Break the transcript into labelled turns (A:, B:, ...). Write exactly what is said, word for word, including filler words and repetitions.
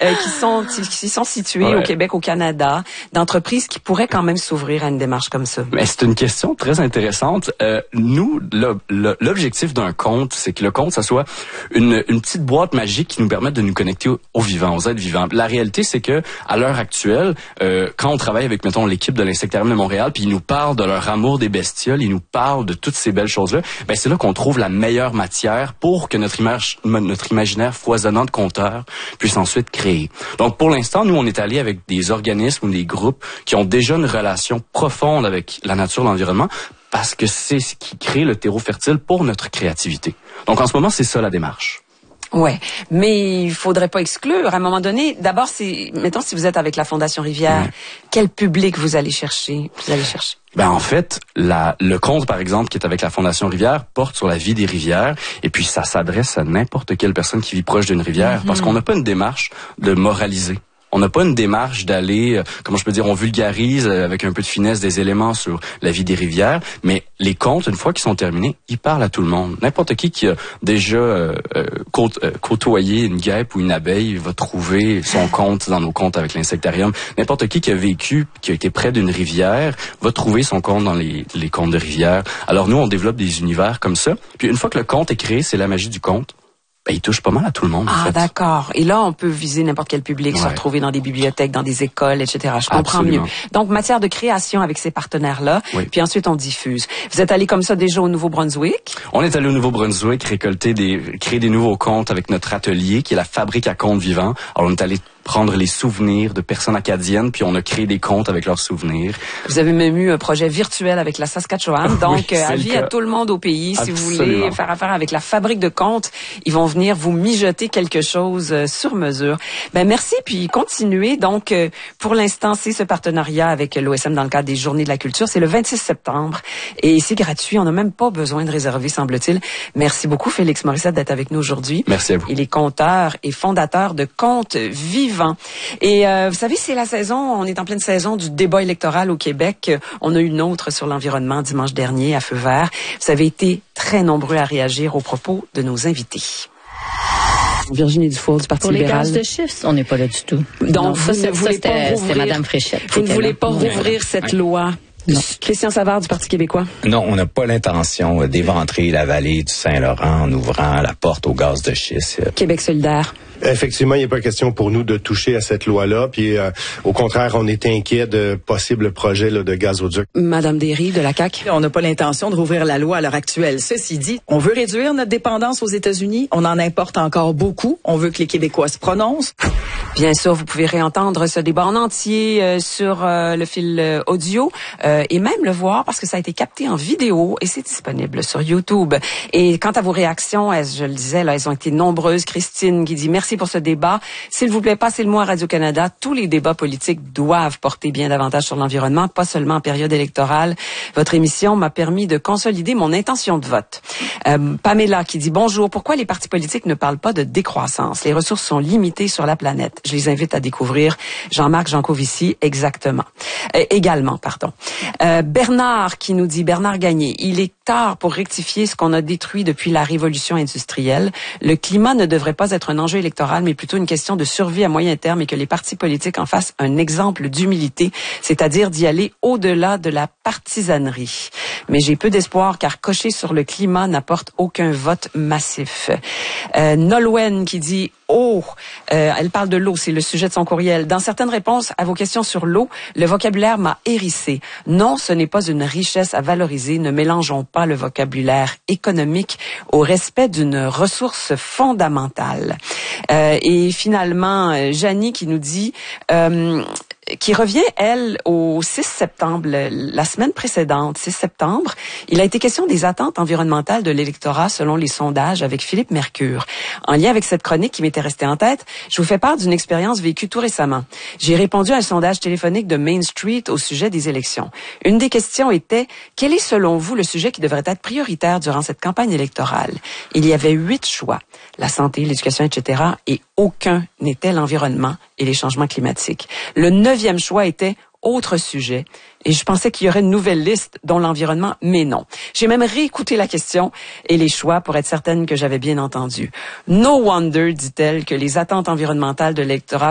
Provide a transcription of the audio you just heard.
A: euh, qui sont qui sont situées ouais. au Québec, au Canada, d'entreprises qui pourraient quand même s'ouvrir à une démarche comme ça?
B: Mais c'est une question très intéressante. Euh, nous, le, le, l'objectif d'un compte, c'est que le compte, ça soit une, une petite boîte magique qui nous permette de nous connecter aux, aux vivants, aux êtres vivants. La réalité, c'est que à l'heure actuelle, euh, quand on travaille avec, mettons, l'équipe de l'Insectarium de Montréal, puis ils nous parlent de leur amour des bestioles, ils nous parlent de toutes ces belles choses-là, ben c'est là qu'on trouve la meilleure matière pour que notre image, notre imaginaire foisonnant de conteur puisse ensuite créer. Donc, pour l'instant, nous, on est allé avec des organismes ou des groupes qui ont déjà une relation profonde avec la nature, l'environnement, parce que c'est ce qui crée le terreau fertile pour notre créativité. Donc, en ce moment, c'est ça la démarche.
A: Ouais, mais il faudrait pas exclure. À un moment donné, d'abord, c'est, mettons, si vous êtes avec la Fondation Rivière, mmh. quel public vous allez chercher? Vous allez chercher.
B: Ben en fait, la, le compte, par exemple, qui est avec la Fondation Rivière, porte sur la vie des rivières, et puis ça s'adresse à n'importe quelle personne qui vit proche d'une rivière, mmh. parce qu'on n'a pas une démarche de moraliser. On n'a pas une démarche d'aller, euh, comment je peux dire, on vulgarise euh, avec un peu de finesse des éléments sur la vie des rivières, mais les contes, une fois qu'ils sont terminés, ils parlent à tout le monde. N'importe qui qui a déjà euh, euh, côte, euh, côtoyé une guêpe ou une abeille va trouver son conte dans nos contes avec l'Insectarium. N'importe qui qui a vécu, qui a été près d'une rivière, va trouver son conte dans les, les contes de rivière. Alors nous, on développe des univers comme ça. Puis une fois que le conte est créé, c'est la magie du conte. Ben, il touche pas mal à tout le monde.
A: Ah,
B: en fait.
A: D'accord. Et là, on peut viser n'importe quel public, ouais. se retrouver dans des bibliothèques, dans des écoles, et cetera. Je comprends Absolument. mieux. Donc, matière de création avec ces partenaires-là, oui. puis ensuite on diffuse. Vous êtes allé comme ça déjà au Nouveau-Brunswick?
B: On est allé au Nouveau-Brunswick récolter des, créer des nouveaux contes avec notre atelier, qui est la fabrique à contes vivants. Alors, on est allé prendre les souvenirs de personnes acadiennes, puis on a créé des contes avec leurs souvenirs.
A: Vous avez même eu un projet virtuel avec la Saskatchewan, donc oui, avis à tout le monde au pays, Absolument. si vous voulez faire affaire avec la fabrique de contes, ils vont venir vous mijoter quelque chose sur mesure. Ben merci, puis continuez. Donc, pour l'instant, c'est ce partenariat avec l'O S M dans le cadre des Journées de la Culture. C'est le vingt-six septembre et c'est gratuit. On n'a même pas besoin de réserver, semble-t-il. Merci beaucoup, Félix Morissette, d'être avec nous aujourd'hui.
B: Merci à vous.
A: Il est conteur et fondateur de Contes Vivants. Et euh, vous savez, c'est la saison, on est en pleine saison du débat électoral au Québec. On a eu une autre sur l'environnement dimanche dernier à Feu vert. Vous avez été très nombreux à réagir aux propos de nos invités. Virginie Dufour du Parti
C: Pour
A: libéral.
C: Pour les gaz de schiste, on n'est pas là du tout.
A: Donc,
C: non,
A: vous
C: ça,
A: ne voulez
C: ça,
A: pas
C: rouvrir, Madame Fréchette.
A: Vous ne voulez
C: là.
A: pas rouvrir cette ouais. loi. Non. Christian Savard du Parti québécois.
D: Non, on n'a pas l'intention d'éventrer la vallée du Saint-Laurent en ouvrant la porte au gaz de schiste.
A: Québec solidaire.
E: Effectivement, il n'y a pas question pour nous de toucher à cette loi-là. Puis, euh, au contraire, on est inquiet de possibles projets là, de gazoduc.
A: Madame Derry de la C A Q.
F: On n'a pas l'intention de rouvrir la loi à l'heure actuelle. Ceci dit, on veut réduire notre dépendance aux États-Unis. On en importe encore beaucoup. On veut que les Québécois se prononcent.
A: Bien sûr, vous pouvez réentendre ce débat en entier euh, sur euh, le fil euh, audio euh, et même le voir parce que ça a été capté en vidéo et c'est disponible sur YouTube. Et quant à vos réactions, elles, je le disais, là, elles ont été nombreuses. Christine qui dit merci pour ce débat. S'il vous plaît, passez le mot à Radio-Canada. Tous les débats politiques doivent porter bien davantage sur l'environnement, pas seulement en période électorale. Votre émission m'a permis de consolider mon intention de vote. Euh, Pamela qui dit bonjour. Pourquoi les partis politiques ne parlent pas de décroissance? Les ressources sont limitées sur la planète. Je les invite à découvrir Jean-Marc Jancovici exactement. Euh, également, pardon. Euh, Bernard qui nous dit, Bernard Gagné, il est tard pour rectifier ce qu'on a détruit depuis la révolution industrielle. Le climat ne devrait pas être un enjeu électoral, mais plutôt une question de survie à moyen terme et que les partis politiques en fassent un exemple d'humilité, c'est-à-dire d'y aller au-delà de la partisanerie. Mais j'ai peu d'espoir car cocher sur le climat n'apporte aucun vote massif. Euh, Nolwenn qui dit eau, euh, elle parle de l'eau, c'est le sujet de son courriel. Dans certaines réponses à vos questions sur l'eau, le vocabulaire m'a hérissé. Non, ce n'est pas une richesse à valoriser. Ne mélangeons pas le vocabulaire économique au respect d'une ressource fondamentale. Euh, et finalement, Janie qui nous dit... Euh, qui revient, elle, au six septembre, la semaine précédente, six septembre. Il a été question des attentes environnementales de l'électorat selon les sondages avec Philippe Mercure. En lien avec cette chronique qui m'était restée en tête, je vous fais part d'une expérience vécue tout récemment. J'ai répondu à un sondage téléphonique de Main Street au sujet des élections. Une des questions était, quel est selon vous le sujet qui devrait être prioritaire durant cette campagne électorale? Il y avait huit choix. La santé, l'éducation, et cetera. Et aucun n'était l'environnement et les changements climatiques. Le neuvième choix était autre sujet. Et je pensais qu'il y aurait une nouvelle liste, dont l'environnement, mais non. J'ai même réécouté la question et les choix pour être certaine que j'avais bien entendu. No wonder, dit-elle, que les attentes environnementales de l'électorat